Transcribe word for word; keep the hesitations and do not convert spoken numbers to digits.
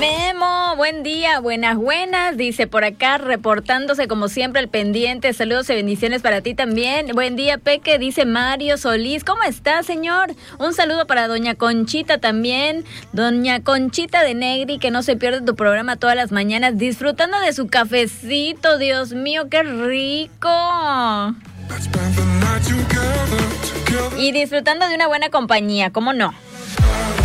Memo, buen día, buenas, buenas, dice por acá, reportándose como siempre al pendiente, saludos y bendiciones para ti también. Buen día, Peque, dice Mario Solís, ¿cómo está, señor? Un saludo para doña Conchita también, doña Conchita de Negri, que no se pierde tu programa todas las mañanas, disfrutando de su cafecito, Dios mío, qué rico. Y disfrutando de una buena compañía, ¿cómo no?